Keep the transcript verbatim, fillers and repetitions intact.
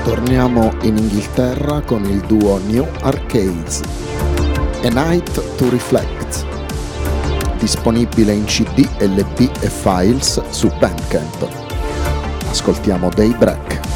Torniamo in Inghilterra con il duo New Arcades, A Night to Reflect, disponibile in C D, L P e files su Bandcamp. Ascoltiamo Daybreak.